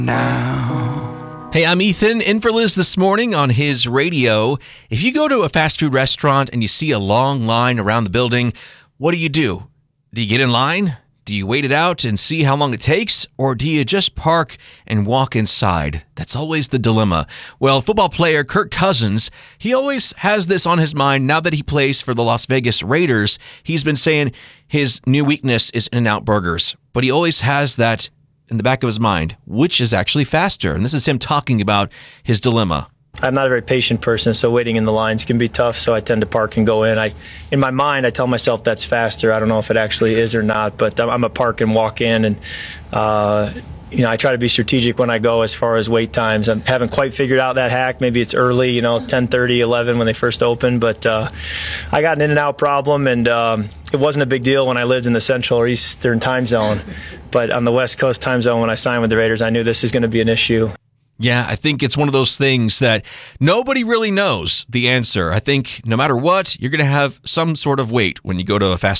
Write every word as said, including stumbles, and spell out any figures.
now. Hey, I'm Ethan, in for Liz this morning on his radio. If you go to a fast food restaurant and you see a long line around the building, what do you do? Do you get in line? Do you wait it out and see how long it takes? Or do you just park and walk inside? That's always the dilemma. Well, football player Kirk Cousins, he always has this on his mind now that he plays for the Las Vegas Raiders. He's been saying his new weakness is In-N-Out burgers, but he always has that in the back of his mind, which is actually faster. And this is him talking about his dilemma. I'm not a very patient person, so waiting in the lines can be tough, so I tend to park and go in. I, in my mind, I tell myself that's faster. I don't know if it actually is or not, but I'm a park and walk in, and uh, you know, I try to be strategic when I go as far as wait times. I haven't quite figured out that hack. Maybe it's early, you know, ten thirty, eleven when they first open, but uh, I got an In-N-Out problem, and um, it wasn't a big deal when I lived in the Central or Eastern time zone, but on the West Coast time zone when I signed with the Raiders, I knew this is going to be an issue. Yeah, I think it's one of those things that nobody really knows the answer. I think no matter what, you're going to have some sort of wait when you go to a fast